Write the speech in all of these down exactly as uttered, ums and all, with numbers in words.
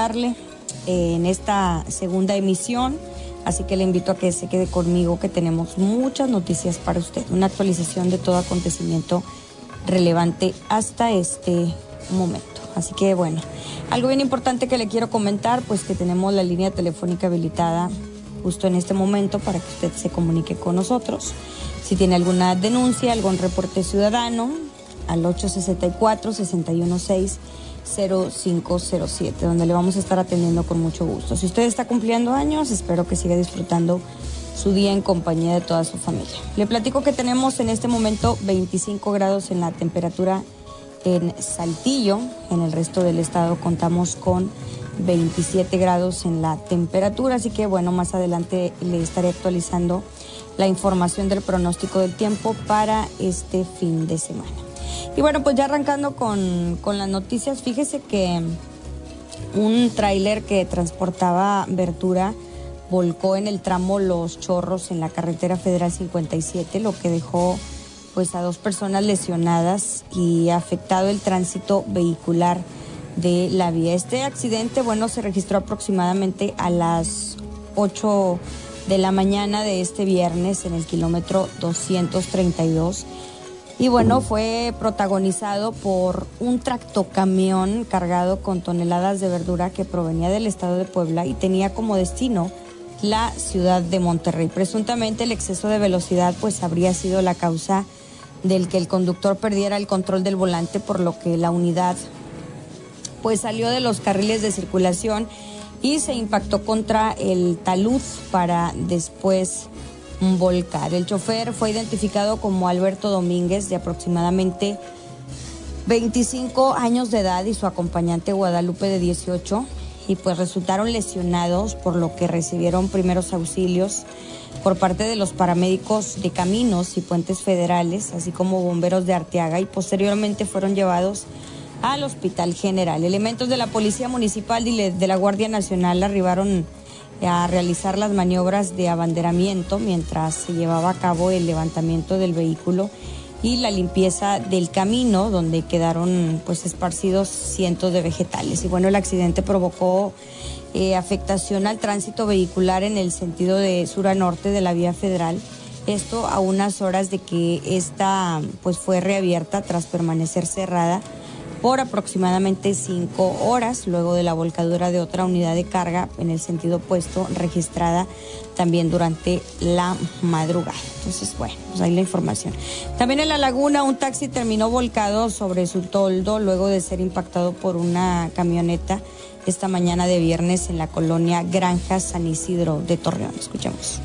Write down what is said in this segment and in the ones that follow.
saludarle eh, en esta segunda emisión, así que le invito a que se quede conmigo, que tenemos muchas noticias para usted, una actualización de todo acontecimiento relevante hasta este momento. Así que bueno, algo bien importante que le quiero comentar, pues que tenemos la línea telefónica habilitada justo en este momento para que usted se comunique con nosotros. Si tiene alguna denuncia, algún reporte ciudadano, al ocho sesenta y cuatro, sesenta y uno seis, cero cinco cero siete, donde le vamos a estar atendiendo con mucho gusto. Si usted está cumpliendo años, espero que siga disfrutando su día en compañía de toda su familia. Le platico que tenemos en este momento veinticinco grados en la temperatura en Saltillo. En el resto del estado contamos con veintisiete grados en la temperatura, así que bueno, más adelante le estaré actualizando la información del pronóstico del tiempo para este fin de semana. Y bueno, pues ya arrancando con, con las noticias, fíjese que un tráiler que transportaba verdura volcó en el tramo Los Chorros en la carretera federal cincuenta y siete, lo que dejó pues a dos personas lesionadas y afectado el tránsito vehicular de la vía. Este accidente, bueno, se registró aproximadamente a las ocho de la mañana de este viernes en el kilómetro doscientos treinta y dos. Y bueno, fue protagonizado por un tractocamión cargado con toneladas de verdura que provenía del estado de Puebla y tenía como destino la ciudad de Monterrey. Presuntamente el exceso de velocidad pues habría sido la causa del que el conductor perdiera el control del volante, por lo que la unidad pues salió de los carriles de circulación y se impactó contra el talud para después volcar. El chofer fue identificado como Alberto Domínguez, de aproximadamente veinticinco años de edad, y su acompañante Guadalupe, de dieciocho, y pues resultaron lesionados, por lo que recibieron primeros auxilios por parte de los paramédicos de Caminos y Puentes Federales, así como bomberos de Arteaga, y posteriormente fueron llevados al Hospital General. Elementos de la Policía Municipal y de la Guardia Nacional arribaron a realizar las maniobras de abanderamiento mientras se llevaba a cabo el levantamiento del vehículo y la limpieza del camino, donde quedaron pues esparcidos cientos de vegetales. Y bueno, el accidente provocó eh, afectación al tránsito vehicular en el sentido de sur a norte de la vía federal. Esto a unas horas de que esta pues fue reabierta tras permanecer cerrada por aproximadamente cinco horas, luego de la volcadura de otra unidad de carga en el sentido opuesto, registrada también durante la madrugada. Entonces, bueno, pues ahí la información. También en La Laguna, un taxi terminó volcado sobre su toldo luego de ser impactado por una camioneta esta mañana de viernes en la colonia Granja San Isidro de Torreón. Escuchemos.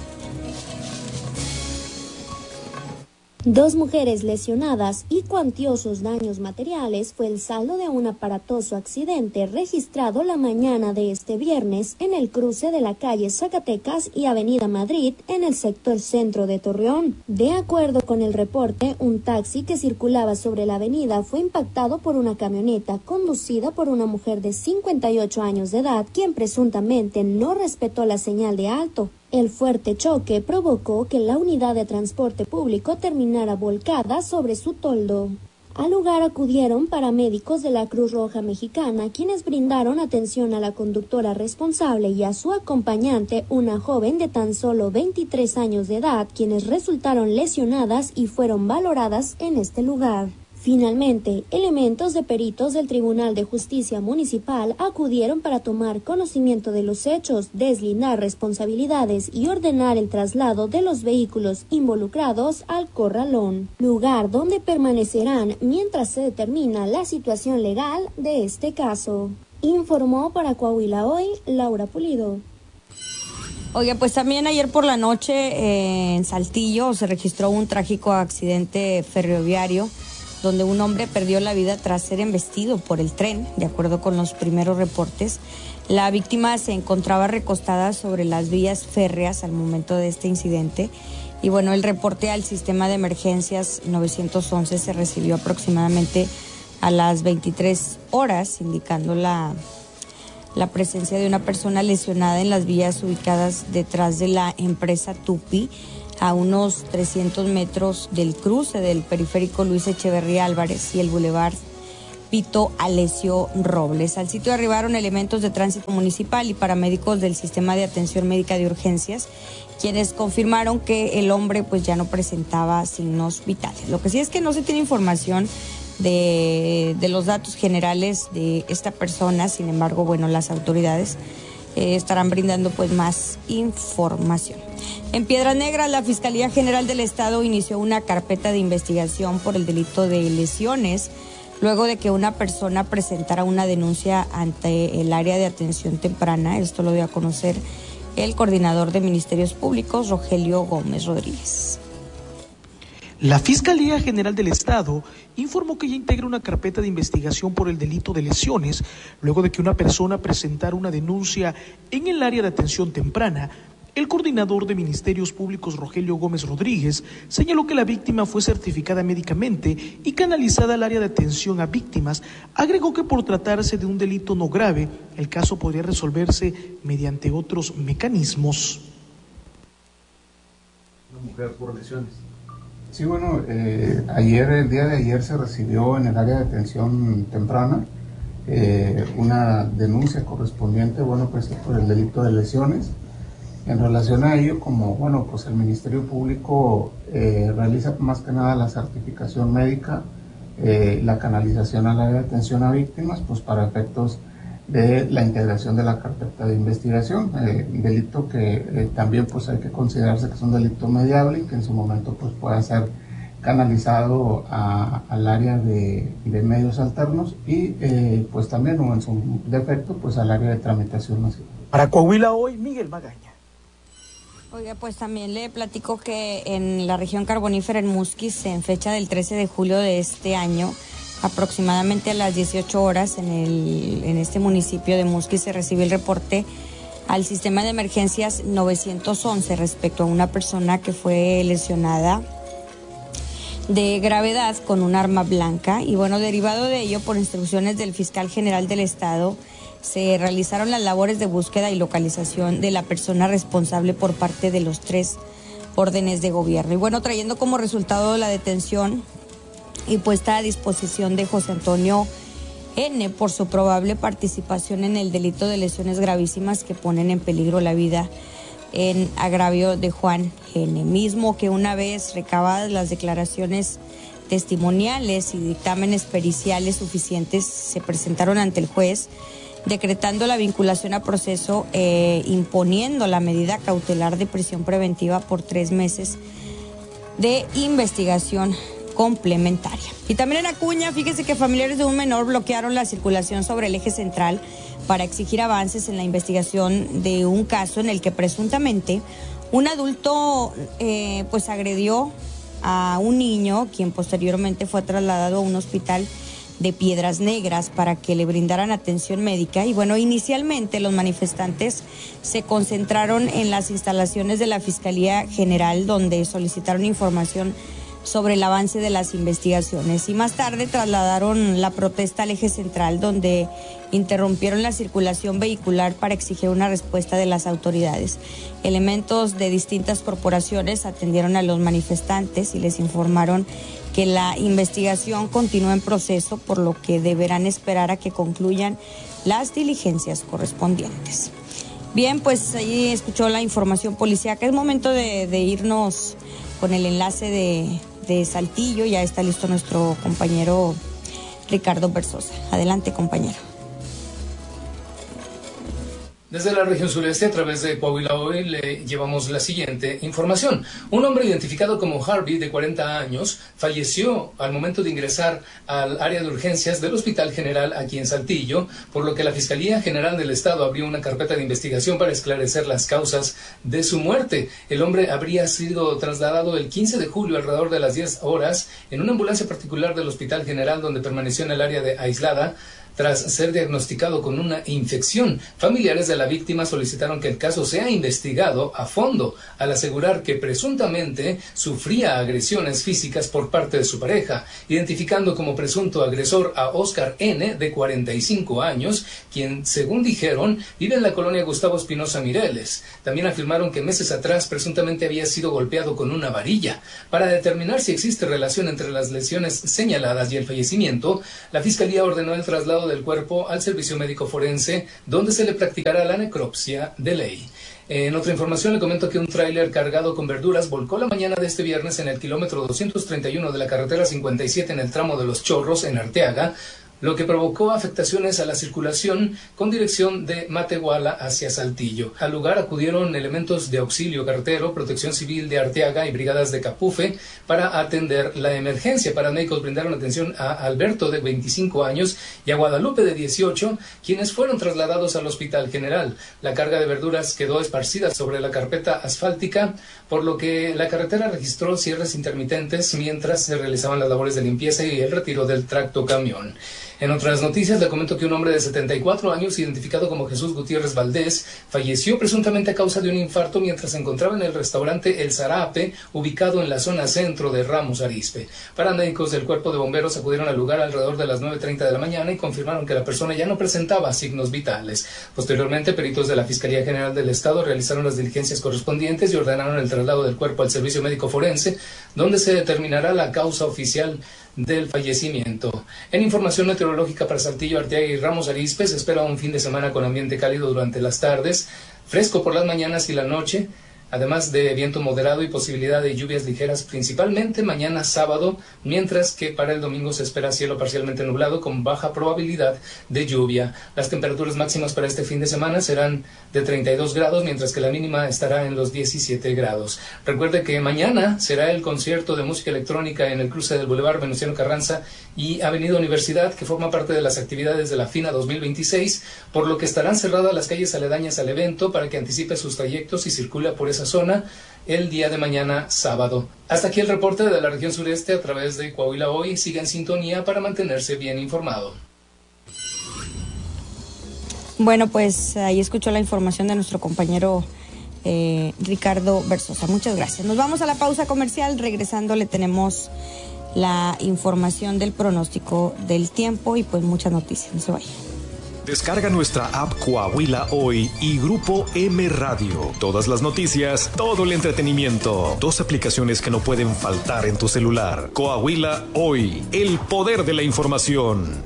Dos mujeres lesionadas y cuantiosos daños materiales fue el saldo de un aparatoso accidente registrado la mañana de este viernes en el cruce de la calle Zacatecas y Avenida Madrid en el sector centro de Torreón. De acuerdo con el reporte, un taxi que circulaba sobre la avenida fue impactado por una camioneta conducida por una mujer de cincuenta y ocho años de edad, quien presuntamente no respetó la señal de alto. El fuerte choque provocó que la unidad de transporte público terminara volcada sobre su toldo. Al lugar acudieron paramédicos de la Cruz Roja Mexicana, quienes brindaron atención a la conductora responsable y a su acompañante, una joven de tan solo veintitrés años de edad, quienes resultaron lesionadas y fueron valoradas en este lugar. Finalmente, elementos de peritos del Tribunal de Justicia Municipal acudieron para tomar conocimiento de los hechos, deslindar responsabilidades y ordenar el traslado de los vehículos involucrados al corralón, lugar donde permanecerán mientras se determina la situación legal de este caso. Informó para Coahuila Hoy, Laura Pulido. Oye, pues también ayer por la noche eh, en Saltillo se registró un trágico accidente ferroviario donde un hombre perdió la vida tras ser embestido por el tren. De acuerdo con los primeros reportes, la víctima se encontraba recostada sobre las vías férreas al momento de este incidente. Y bueno, el reporte al sistema de emergencias nueve once se recibió aproximadamente a las veintitrés horas, indicando la, la presencia de una persona lesionada en las vías ubicadas detrás de la empresa Tupi, a unos trescientos metros del cruce del periférico Luis Echeverría Álvarez y el Boulevard Pito Alessio Robles. Al sitio arribaron elementos de tránsito municipal y paramédicos del sistema de atención médica de urgencias, quienes confirmaron que el hombre pues ya no presentaba signos vitales. Lo que sí es que no se tiene información de, de los datos generales de esta persona. Sin embargo, bueno, las autoridades eh, estarán brindando pues más información. En Piedras Negras, la Fiscalía General del Estado inició una carpeta de investigación por el delito de lesiones, luego de que una persona presentara una denuncia ante el área de atención temprana. Esto lo dio a conocer el coordinador de Ministerios Públicos, Rogelio Gómez Rodríguez. La Fiscalía General del Estado informó que ya integra una carpeta de investigación por el delito de lesiones, luego de que una persona presentara una denuncia en el área de atención temprana. El coordinador de Ministerios Públicos, Rogelio Gómez Rodríguez, señaló que la víctima fue certificada médicamente y canalizada al área de atención a víctimas. Agregó que por tratarse de un delito no grave, el caso podría resolverse mediante otros mecanismos. Una mujer por lesiones. Sí, bueno, eh, ayer, el día de ayer se recibió en el área de atención temprana eh, una denuncia correspondiente, bueno, pues por el delito de lesiones. En relación a ello, como bueno, pues el Ministerio Público eh, realiza más que nada la certificación médica, eh, la canalización al área de atención a víctimas, pues para efectos de la integración de la carpeta de investigación, eh, un delito que eh, también pues hay que considerarse que es un delito mediable y que en su momento pues pueda ser canalizado a, al área de, de medios alternos y eh, pues también o en su defecto pues al área de tramitación nacional. Para Coahuila Hoy, Miguel Magaña. Oiga, pues también le platico que en la región carbonífera en Musquis, en fecha del trece de julio de este año, aproximadamente a las dieciocho horas, en, el, en este municipio de Musquis se recibió el reporte al sistema de emergencias novecientos once respecto a una persona que fue lesionada de gravedad con un arma blanca. Y bueno, derivado de ello, por instrucciones del fiscal general del Estado, se realizaron las labores de búsqueda y localización de la persona responsable por parte de los tres órdenes de gobierno. Y bueno, trayendo como resultado la detención y puesta a disposición de José Antonio N. por su probable participación en el delito de lesiones gravísimas que ponen en peligro la vida en agravio de Juan N., mismo que una vez recabadas las declaraciones testimoniales y dictámenes periciales suficientes se presentaron ante el juez, decretando la vinculación a proceso, eh, imponiendo la medida cautelar de prisión preventiva por tres meses de investigación complementaria. Y también en Acuña, fíjese que familiares de un menor bloquearon la circulación sobre el eje central para exigir avances en la investigación de un caso en el que presuntamente un adulto eh, pues agredió a un niño, quien posteriormente fue trasladado a un hospital de Piedras Negras para que le brindaran atención médica. Y bueno, inicialmente los manifestantes se concentraron en las instalaciones de la Fiscalía General, donde solicitaron información sobre el avance de las investigaciones, y más tarde trasladaron la protesta al eje central, donde interrumpieron la circulación vehicular para exigir una respuesta de las autoridades. Elementos de distintas corporaciones atendieron a los manifestantes y les informaron que la investigación continúa en proceso, por lo que deberán esperar a que concluyan las diligencias correspondientes. Bien, pues ahí escuchó la información policíaca. Es momento de, de irnos con el enlace de, de Saltillo. Ya está listo nuestro compañero Ricardo Berzosa. Adelante, compañero. Desde la región sureste, a través de Coahuila Hoy, le llevamos la siguiente información. Un hombre identificado como Harvey, de cuarenta años, falleció al momento de ingresar al área de urgencias del Hospital General aquí en Saltillo, por lo que la Fiscalía General del Estado abrió una carpeta de investigación para esclarecer las causas de su muerte. El hombre habría sido trasladado el quince de julio alrededor de las diez horas en una ambulancia particular del Hospital General, donde permaneció en el área de aislada. tras ser diagnosticado con una infección. Familiares de la víctima solicitaron que el caso sea investigado a fondo, al asegurar que presuntamente sufría agresiones físicas por parte de su pareja, identificando como presunto agresor a Oscar N., de cuarenta y cinco años, quien, según dijeron, vive en la colonia Gustavo Espinosa Mireles. También afirmaron que meses atrás presuntamente había sido golpeado con una varilla. Para determinar si existe relación entre las lesiones señaladas y el fallecimiento, la Fiscalía ordenó el traslado del cuerpo al Servicio Médico Forense, donde se le practicará la necropsia de ley. En otra información le comento que un tráiler cargado con verduras volcó la mañana de este viernes en el kilómetro doscientos treinta y uno de la carretera cincuenta y siete en el tramo de Los Chorros, en Arteaga, lo que provocó afectaciones a la circulación con dirección de Matehuala hacia Saltillo. Al lugar acudieron elementos de auxilio carretero, Protección Civil de Arteaga y brigadas de Capufe para atender la emergencia. Paramédicos brindaron atención a Alberto, de veinticinco años, y a Guadalupe, de dieciocho, quienes fueron trasladados al Hospital General. La carga de verduras quedó esparcida sobre la carpeta asfáltica, por lo que la carretera registró cierres intermitentes mientras se realizaban las labores de limpieza y el retiro del tracto camión. En otras noticias, le comento que un hombre de setenta y cuatro años, identificado como Jesús Gutiérrez Valdés, falleció presuntamente a causa de un infarto mientras se encontraba en el restaurante El Zarape, ubicado en la zona centro de Ramos Arizpe. Paramédicos del Cuerpo de Bomberos acudieron al lugar alrededor de las nueve treinta de la mañana y confirmaron que la persona ya no presentaba signos vitales. Posteriormente, peritos de la Fiscalía General del Estado realizaron las diligencias correspondientes y ordenaron el traslado del cuerpo al Servicio Médico Forense, donde se determinará la causa oficial del fallecimiento. En información meteorológica para Saltillo, Arteaga y Ramos Arizpe, se espera un fin de semana con ambiente cálido durante las tardes, fresco por las mañanas y la noche, además de viento moderado y posibilidad de lluvias ligeras, principalmente mañana sábado, mientras que para el domingo se espera cielo parcialmente nublado con baja probabilidad de lluvia. Las temperaturas máximas para este fin de semana serán de treinta y dos grados, mientras que la mínima estará en los diecisiete grados. Recuerde que mañana será el concierto de música electrónica en el cruce del Boulevard Venustiano Carranza y Avenida Universidad, que forma parte de las actividades de la FINA dos mil veintiséis, por lo que estarán cerradas las calles aledañas al evento para que anticipe sus trayectos y circula por esa zona el día de mañana sábado. Hasta aquí el reporte de la región sureste a través de Coahuila Hoy. Siga en sintonía para mantenerse bien informado. Bueno, pues ahí escuchó la información de nuestro compañero eh, Ricardo Versosa. Muchas gracias. Nos vamos a la pausa comercial. Regresando le tenemos la información del pronóstico del tiempo y pues muchas noticias. No se vayan. Descarga nuestra app Coahuila Hoy y Grupo M Radio. Todas las noticias, todo el entretenimiento. Dos aplicaciones que no pueden faltar en tu celular. Coahuila Hoy, el poder de la información.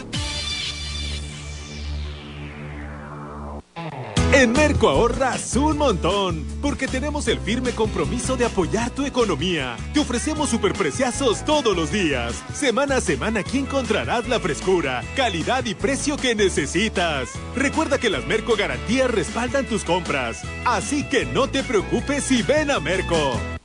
En Merco ahorras un montón, porque tenemos el firme compromiso de apoyar tu economía. Te ofrecemos superpreciazos todos los días. Semana a semana aquí encontrarás la frescura, calidad y precio que necesitas. Recuerda que las Merco Garantías respaldan tus compras, así que no te preocupes y ven a Merco.